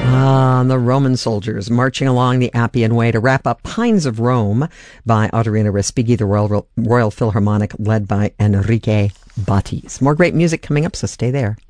The Roman soldiers marching along the Appian Way to wrap up Pines of Rome by Ottorino Respighi, the Royal Philharmonic led by Enrique Batti's. More great music coming up, so stay there.